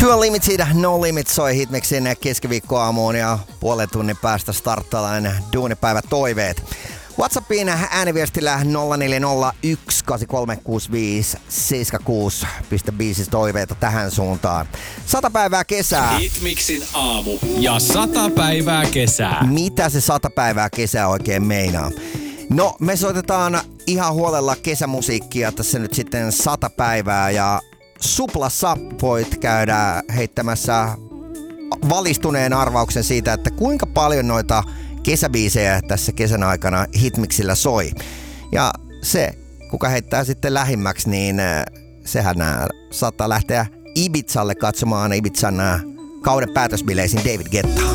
Too Limited, No Limit soi Hitmixin keskiviikkoaamuun ja puolen tunnin päästä starttaillaan duunipäivä toiveet. WhatsAppiin ääniviestillä 0401836576. Pistä biisissä toiveita tähän suuntaan. 100 päivää kesää. Hitmixin aamu ja 100 päivää kesää. Mitä se 100 päivää kesää oikein meinaa? No, me soitetaan ihan huolella kesämusiikkia tässä nyt sitten 100 päivää ja Suplassa voit käydä heittämässä valistuneen arvauksen siitä, että kuinka paljon noita kesäbiisejä tässä kesän aikana Hitmixillä soi. Ja se, kuka heittää sitten lähimmäksi, niin sehän saattaa lähteä Ibizalle katsomaan Ibizan kauden päätösbileisiin David Guettaa.